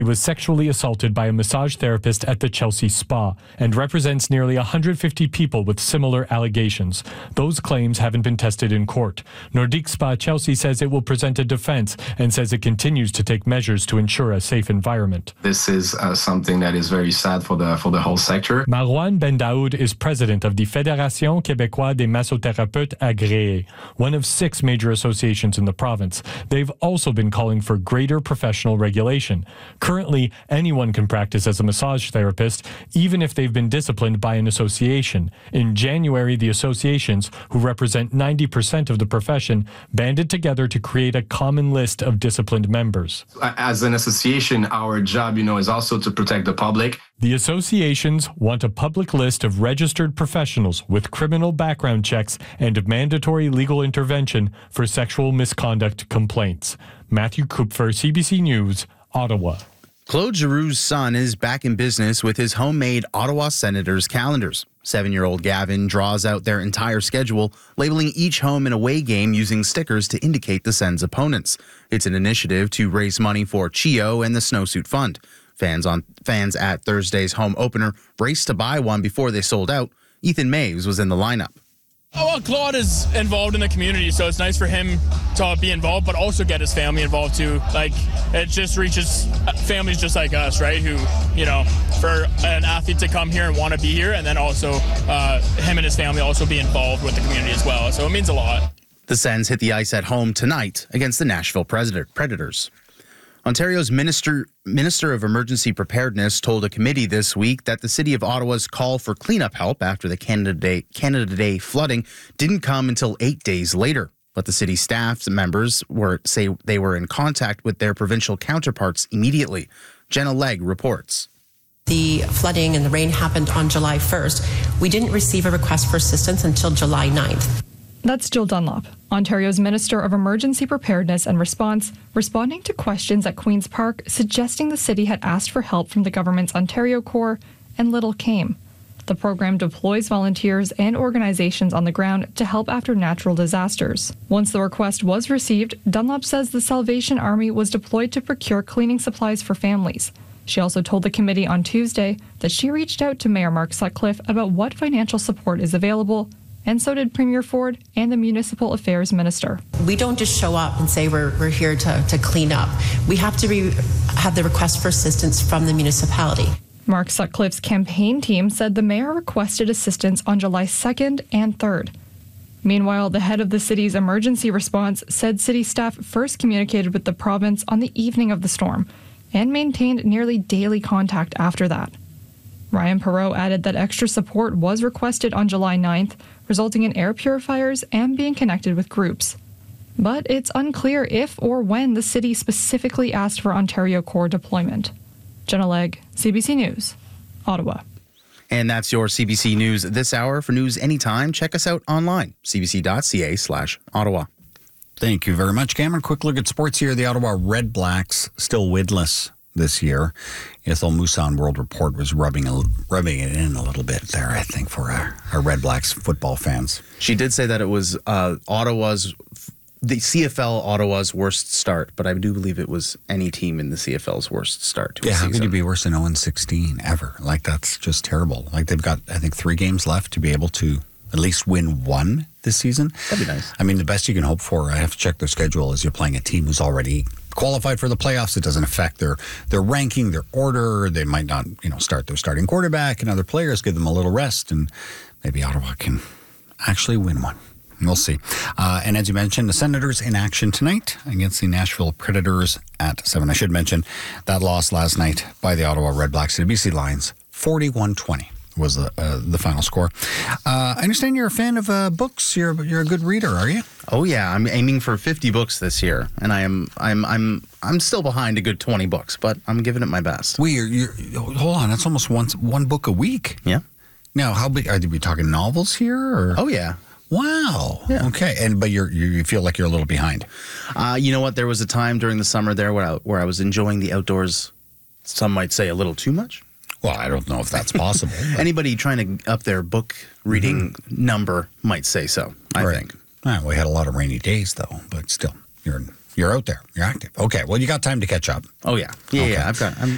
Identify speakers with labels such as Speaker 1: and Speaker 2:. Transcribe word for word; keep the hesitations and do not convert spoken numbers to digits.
Speaker 1: He was sexually assaulted by a massage therapist at the Chelsea Spa and represents nearly one hundred fifty people with similar allegations. Those claims haven't been tested in court. Nordique Spa Chelsea says it will present a defense and says it continues to take measures to ensure a safe environment.
Speaker 2: This is uh, something that is very sad for the for the whole sector.
Speaker 1: Marouane Bendaoud is president of the Fédération Québécoise des Massothérapeutes Agréés, one of six major associations in the province. They've also been calling for greater professional regulation. Currently, anyone can practice as a massage therapist, even if they've been disciplined by an association. In January, the associations, who represent ninety percent of the profession, banded together to create a common list of disciplined members.
Speaker 2: As an association, our job, you know, is also to protect the public.
Speaker 1: The associations want a public list of registered professionals with criminal background checks and mandatory legal intervention for sexual misconduct complaints. Matthew Kupfer, C B C News, Ottawa.
Speaker 3: Claude Giroux's son is back in business with his homemade Ottawa Senators calendars. Seven-year-old Gavin draws out their entire schedule, labeling each home and away game using stickers to indicate the Sens' opponents. It's an initiative to raise money for CHEO and the Snowsuit Fund. Fans on fans at Thursday's home opener raced to buy one before they sold out. Ethan Maves was in the lineup.
Speaker 4: Oh, well, Claude is involved in the community, so it's nice for him to be involved, but also get his family involved too. Like, it just reaches families just like us, right? Who, you know, for an athlete to come here and want to be here, and then also uh, him and his family also be involved with the community as well. So it means a lot.
Speaker 3: The Sens hit the ice at home tonight against the Nashville Predators. Ontario's Minister Minister of Emergency Preparedness told a committee this week that the City of Ottawa's call for cleanup help after the Canada Day, Canada Day flooding didn't come until eight days later. But the city staff members were say they were in contact with their provincial counterparts immediately. Jenna Legg reports.
Speaker 5: The flooding and the rain happened on July first. We didn't receive a request for assistance until July ninth.
Speaker 6: That's Jill Dunlop, Ontario's Minister of Emergency Preparedness and Response, responding to questions at Queen's Park suggesting the city had asked for help from the government's Ontario Corps, and little came. The program deploys volunteers and organizations on the ground to help after natural disasters. Once the request was received, Dunlop says the Salvation Army was deployed to procure cleaning supplies for families. She also told the committee on Tuesday that she reached out to Mayor Mark Sutcliffe about what financial support is available, and so did Premier Ford and the Municipal Affairs Minister.
Speaker 5: We don't just show up and say we're, we're here to, to clean up. We have to be, have the request for assistance from the municipality.
Speaker 6: Mark Sutcliffe's campaign team said the mayor requested assistance on July second and third. Meanwhile, the head of the city's emergency response said city staff first communicated with the province on the evening of the storm and maintained nearly daily contact after that. Ryan Perot added that extra support was requested on July ninth, resulting in air purifiers and being connected with groups. But it's unclear if or when the city specifically asked for Ontario Corps deployment. Jenna Legg, C B C News, Ottawa.
Speaker 3: And that's your C B C News this hour. For news anytime, check us out online, cbc.ca slash Ottawa.
Speaker 7: Thank you very much, Cameron. Quick look at sports here. The Ottawa Red Blacks still winless this year. Ethel Musan World Report was rubbing a, rubbing it in a little bit there, I think, for our, our Red Blacks football fans.
Speaker 3: She did say that it was uh, Ottawa's, the C F L Ottawa's worst start, but I do believe it was any team in the C F L's worst start to a
Speaker 7: Yeah,
Speaker 3: season.
Speaker 7: how could you be worse than oh and sixteen ever? Like, that's just terrible. Like, they've got, I think, three games left to be able to at least win one this season.
Speaker 3: That'd be nice.
Speaker 7: I mean, the best you can hope for, I have to check their schedule, is you're playing a team who's already qualified for the playoffs. It doesn't affect their their ranking, their order. They might not, you know, start their starting quarterback and other players, give them a little rest, and maybe Ottawa can actually win one. We'll see. Uh, and as you mentioned, the Senators in action tonight against the Nashville Predators at seven. I should mention that loss last night by the Ottawa Red Blacks to the B C Lions, forty-one twenty. Was the uh, the final score. Uh, I understand you're a fan of uh, books. You're you're a good reader, are you?
Speaker 3: Oh yeah, I'm aiming for fifty books this year, and I am I'm I'm I'm still behind a good twenty books, but I'm giving it my best.
Speaker 7: Wait, you're, you're hold on. That's almost one one book a week.
Speaker 3: Yeah.
Speaker 7: Now, how big are we talking? Novels here? Or?
Speaker 3: Oh yeah.
Speaker 7: Wow.
Speaker 3: Yeah.
Speaker 7: Okay. And but you're you feel like you're a little behind.
Speaker 3: Uh, you know what? There was a time during the summer there where I, where I was enjoying the outdoors. Some might say a little too much.
Speaker 7: Well, I don't know if that's possible.
Speaker 3: Anybody trying to up their book reading mm-hmm. number might say so, I
Speaker 7: right.
Speaker 3: think.
Speaker 7: All right, we had a lot of rainy days, though, but still, you're you're out there. You're active. Okay, well, you got time to catch up.
Speaker 3: Oh, yeah. Yeah,
Speaker 7: okay.
Speaker 3: yeah. I've got, I'm,